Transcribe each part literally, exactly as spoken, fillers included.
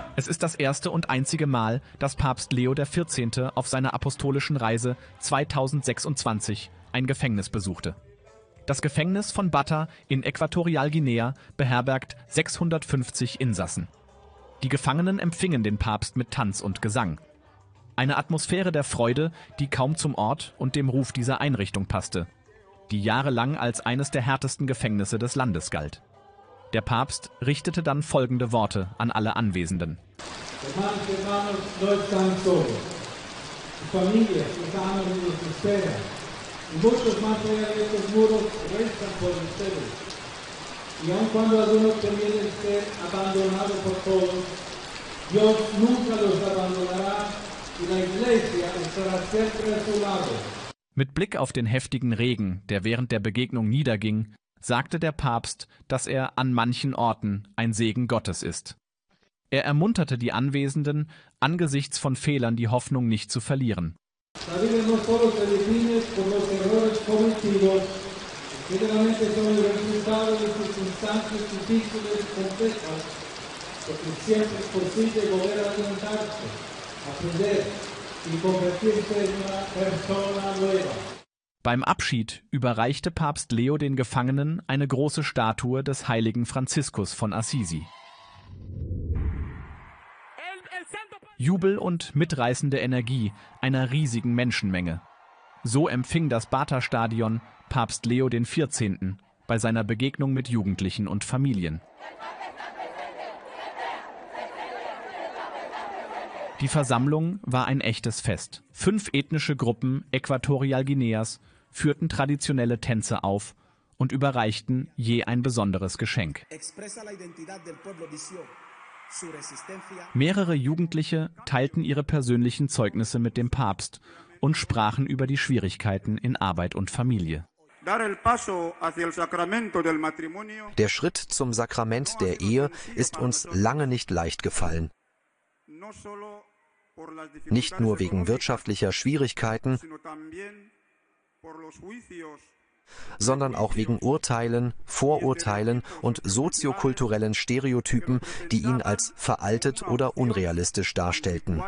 Es ist das erste und einzige Mal, dass Papst Leo der vierzehnte. Auf seiner apostolischen Reise zweitausendsechsundzwanzig ein Gefängnis besuchte. Das Gefängnis von Bata in Äquatorialguinea beherbergt sechshundertfünfzig Insassen. Die Gefangenen empfingen den Papst mit Tanz und Gesang. Eine Atmosphäre der Freude, die kaum zum Ort und dem Ruf dieser Einrichtung passte, die jahrelang als eines der härtesten Gefängnisse des Landes galt. Der Papst richtete dann folgende Worte an alle Anwesenden. Mit Blick auf den heftigen Regen, der während der Begegnung niederging, sagte der Papst, dass er an manchen Orten ein Segen Gottes ist. Er ermunterte die Anwesenden, angesichts von Fehlern die Hoffnung nicht zu verlieren. Beim Abschied überreichte Papst Leo den Gefangenen eine große Statue des heiligen Franziskus von Assisi. Jubel und mitreißende Energie einer riesigen Menschenmenge. So empfing das Bata-Stadion Papst Leo den vierzehnten. bei seiner Begegnung mit Jugendlichen und Familien. Die Versammlung war ein echtes Fest. Fünf ethnische Gruppen Äquatorialguineas führten traditionelle Tänze auf und überreichten je ein besonderes Geschenk. Mehrere Jugendliche teilten ihre persönlichen Zeugnisse mit dem Papst und sprachen über die Schwierigkeiten in Arbeit und Familie. Der Schritt zum Sakrament der Ehe ist uns lange nicht leicht gefallen. Nicht nur wegen wirtschaftlicher Schwierigkeiten, sondern auch wegen Urteilen, Vorurteilen und soziokulturellen Stereotypen, die ihn als veraltet oder unrealistisch darstellten.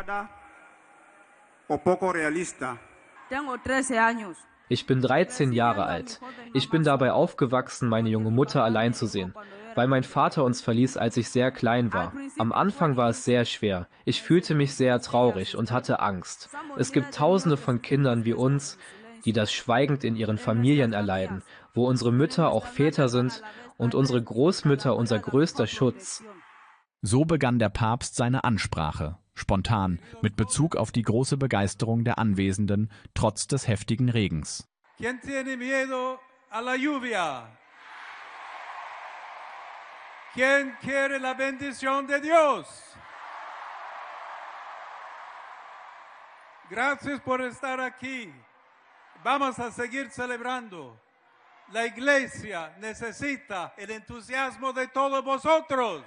Ich bin dreizehn Jahre alt. Ich bin dabei aufgewachsen, meine junge Mutter allein zu sehen, weil mein Vater uns verließ, als ich sehr klein war. Am Anfang war es sehr schwer. Ich fühlte mich sehr traurig und hatte Angst. Es gibt Tausende von Kindern wie uns, die das schweigend in ihren Familien erleiden, wo unsere Mütter auch Väter sind und unsere Großmütter unser größter Schutz. So begann der Papst seine Ansprache, spontan, mit Bezug auf die große Begeisterung der Anwesenden, trotz des heftigen Regens. ¿Quién tiene miedo a la lluvia? ¿Quién quiere la bendición de Dios? Gracias por estar aquí. Vamos a seguir celebrando. La Iglesia necesita el entusiasmo de todos vosotros.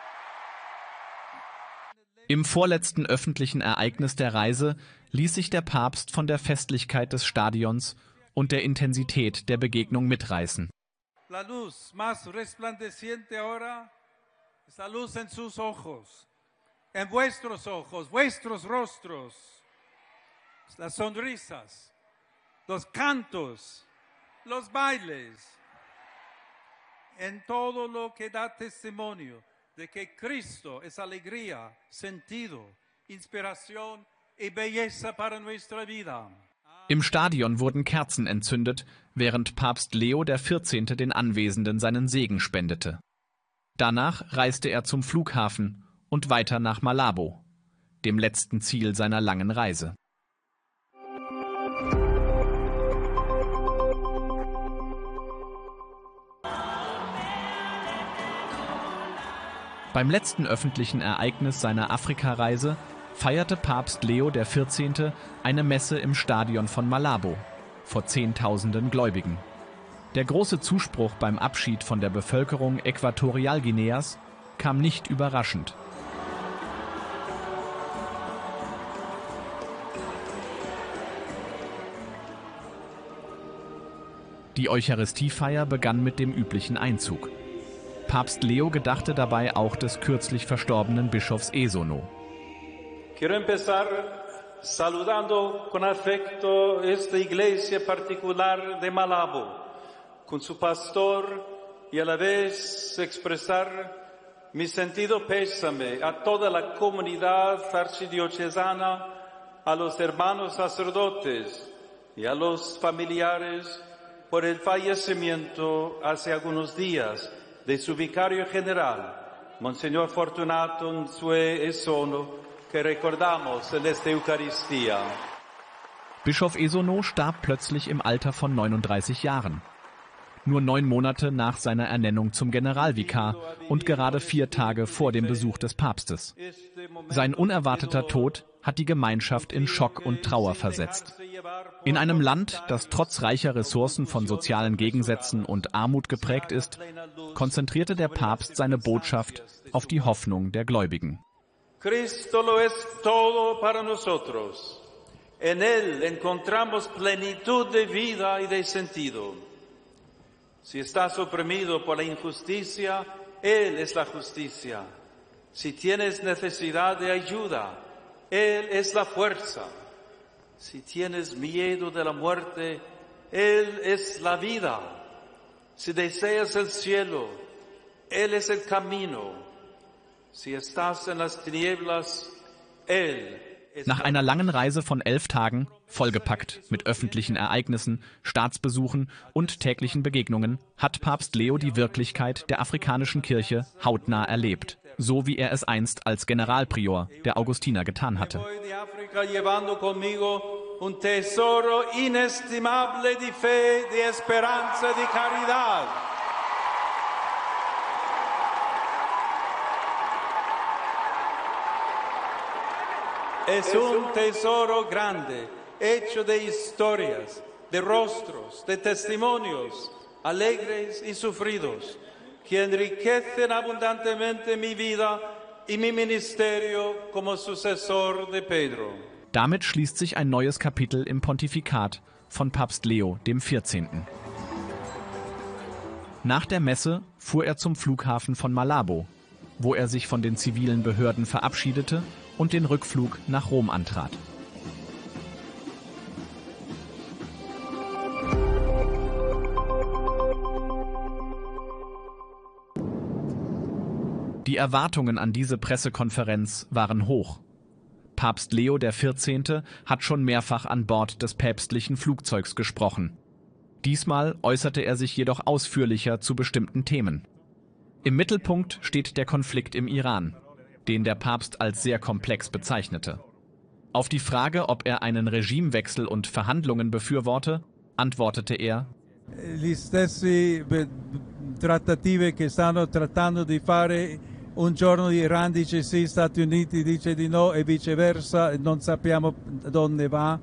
Im vorletzten öffentlichen Ereignis der Reise ließ sich der Papst von der Festlichkeit des Stadions und der Intensität der Begegnung mitreißen. La luz más resplandeciente ahora es la luz en sus ojos, en vuestros ojos, vuestros rostros, las sonrisas, los cantos, los bailes, en todo lo que da testimonio de que Cristo es alegría, sentido, inspiración y belleza para nuestra vida. Im Stadion wurden Kerzen entzündet, während Papst Leo der vierzehnte. Den Anwesenden seinen Segen spendete. Danach reiste er zum Flughafen und weiter nach Malabo, dem letzten Ziel seiner langen Reise. Beim letzten öffentlichen Ereignis seiner Afrikareise feierte Papst Leo der vierzehnte. Eine Messe im Stadion von Malabo vor Zehntausenden Gläubigen. Der große Zuspruch beim Abschied von der Bevölkerung Äquatorialguineas kam nicht überraschend. Die Eucharistiefeier begann mit dem üblichen Einzug. Papst Leo gedachte dabei auch des kürzlich verstorbenen Bischofs Esono. Quiero empezar saludando con afecto esta iglesia particular de Malabo, con su pastor, y a la vez expresar mi sentido pésame a toda la comunidad archidiocesana, a los hermanos sacerdotes y a los familiares por el fallecimiento hace algunos días de su vicario general, Monseñor Fortunato Nsue Esono, que recordamos en esta Eucaristía. Bischof Esono starb plötzlich im Alter von neununddreißig Jahren. Nur neun Monate nach seiner Ernennung zum Generalvikar und gerade vier Tage vor dem Besuch des Papstes. Sein unerwarteter Tod hat die Gemeinschaft in Schock und Trauer versetzt. In einem Land, das trotz reicher Ressourcen von sozialen Gegensätzen und Armut geprägt ist, konzentrierte der Papst seine Botschaft auf die Hoffnung der Gläubigen. Cristo lo es todo para nosotros. En él encontramos plenitud de vida y de sentido. Si estás oprimido por la injusticia, Él es la justicia. Si tienes necesidad de ayuda, Él es la fuerza. Si tienes miedo de la muerte, Él es la vida. Si deseas el cielo, Él es el camino. Si estás en las tinieblas, Él Nach einer langen Reise von elf Tagen, vollgepackt mit öffentlichen Ereignissen, Staatsbesuchen und täglichen Begegnungen, hat Papst Leo die Wirklichkeit der afrikanischen Kirche hautnah erlebt, so wie er es einst als Generalprior der Augustiner getan hatte. Es un tesoro grande, hecho de historias, de rostros, de testimonios, alegres y sufridos, que enriquecen abundantemente mi vida y mi ministerio como sucesor de Pedro. Damit schließt sich ein neues Kapitel im Pontifikat von Papst Leo dem vierzehnten. Nach der Messe fuhr er zum Flughafen von Malabo, wo er sich von den zivilen Behörden verabschiedete und den Rückflug nach Rom antrat. Die Erwartungen an diese Pressekonferenz waren hoch. Papst Leo der vierzehnte hat schon mehrfach an Bord des päpstlichen Flugzeugs gesprochen. Diesmal äußerte er sich jedoch ausführlicher zu bestimmten Themen. Im Mittelpunkt steht der Konflikt im Iran, den der Papst als sehr komplex bezeichnete. Auf die Frage, ob er einen Regimewechsel und Verhandlungen befürworte, antwortete er: Gli stessi trattative che stanno trattando di fare, un giorno l'Iran dice sì, Stati Uniti dice di no e viceversa, non sappiamo dove va,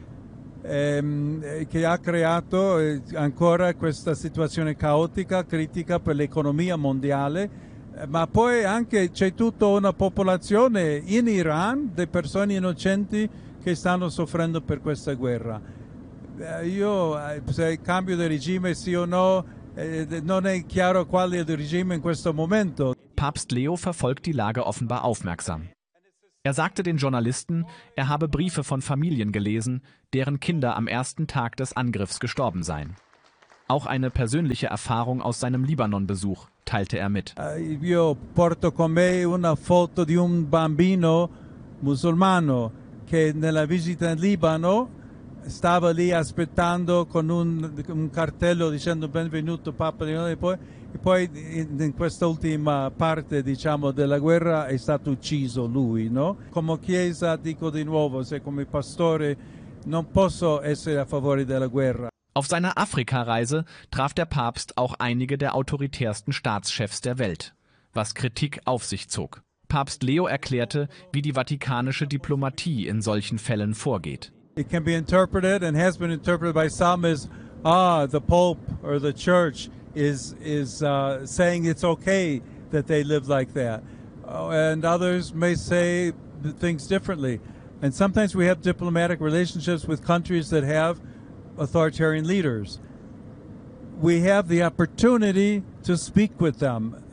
ehm, che ha creato ancora questa situazione caotica, critica per l'economia mondiale. Ma poi anche c'è tutta una popolazione in Iran di persone innocenti che stanno soffrendo per questa guerra. Io, se cambio di regime sì o no, eh, non è chiaro qual è il regime in questo momento. Papst Leo verfolgt die Lage offenbar aufmerksam. Er sagte den Journalisten, er habe Briefe von Familien gelesen, deren Kinder am ersten Tag des Angriffs gestorben seien. Auch eine persönliche Erfahrung aus seinem Libanon-Besuch teilte er mit. Io porto con me una foto di un bambino musulmano che nella visita in Libano stava lì aspettando con un, un cartello dicendo benvenuto Papa di noi, e poi, e poi in, in questa ultima parte, diciamo, della guerra è stato ucciso lui, no? Come Chiesa dico di nuovo, se come pastore non posso essere a favore della guerra. Auf seiner Afrikareise traf der Papst auch einige der autoritärsten Staatschefs der Welt, was Kritik auf sich zog. Papst Leo erklärte, wie die vatikanische Diplomatie in solchen Fällen vorgeht. It can be interpreted and has been interpreted by some as, ah, the Pope or the Church is is uh, saying it's okay that they live like that, uh, and others may say things differently. And sometimes we have diplomatic relationships with countries that have authoritarian leaders. We have the opportunity to speak with them.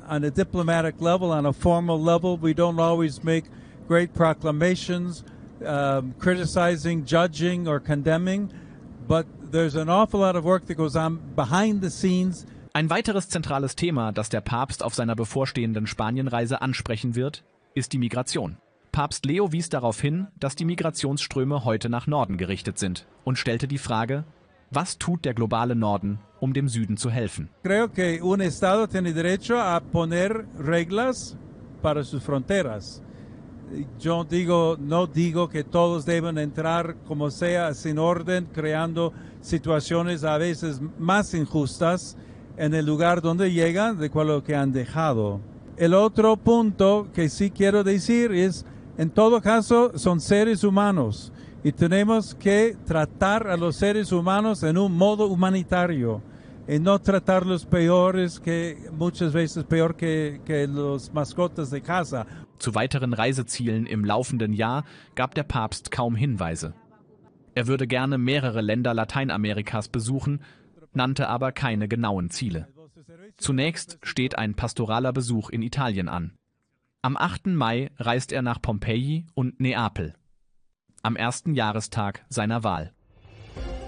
on a diplomatic level, on a formal level. We don't always make great proclamations, um, criticizing, judging, or condemning, but there's an awful lot of work that goes on behind the scenes. Ein weiteres zentrales Thema, das der Papst auf seiner bevorstehenden Spanienreise ansprechen wird, ist die Migration. Papst Leo wies darauf hin, dass die Migrationsströme heute nach Norden gerichtet sind und stellte die Frage, was tut der globale Norden, um dem Süden zu helfen? Creo que un estado tiene derecho a poner reglas para sus fronteras. Yo digo, no digo que todos deben entrar como sea, sin orden, creando situaciones a veces más injustas en el lugar donde llegan de lo que han dejado. El otro punto que sí quiero decir es, en todo caso, son seres humanos y tenemos que tratar a los seres humanos en un modo humanitario y no tratarlos peores que muchas veces peor que, que los mascotas de casa. Zu weiteren Reisezielen im laufenden Jahr gab der Papst kaum Hinweise. Er würde gerne mehrere Länder Lateinamerikas besuchen, nannte aber keine genauen Ziele. Zunächst steht ein pastoraler Besuch in Italien an. Am achten Mai reist er nach Pompeji und Neapel, am ersten Jahrestag seiner Wahl.